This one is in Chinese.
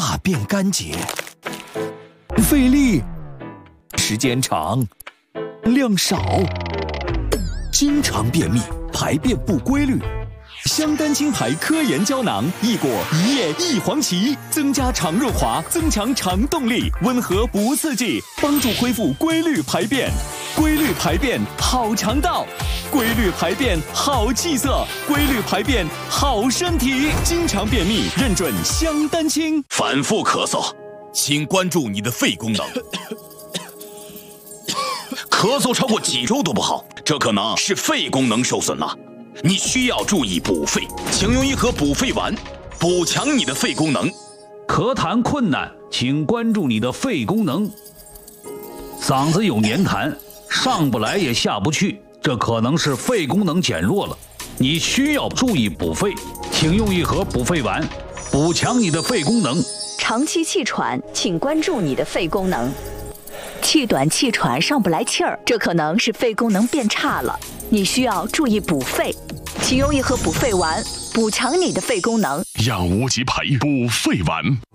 大便干结，费力，时间长，量少，经常便秘，排便不规律。香丹青牌科研胶囊益果一叶一黄芪，增加肠润滑，增强肠动力，温和不刺激，帮助恢复规律排便。规律排便好肠道，规律排便好气色，规律排便好身体。经常便秘认准香丹青。 反复咳嗽，请关注你的肺功能。咳嗽超过几周都不好，这可能是肺功能受损了。你需要注意补肺，请用一盒补肺丸，补强你的肺功能。 咳痰困难，请关注你的肺功能。嗓子有黏痰，上不来也下不去，这可能是肺功能减弱了。你需要注意补肺，请用一盒补肺丸，补强你的肺功能。 长期气喘，请关注你的肺功能。气短气喘上不来气儿，这可能是肺功能变差了。你需要注意补肺，请用一盒补肺丸，补强你的肺功能。 让无极牌补肺丸。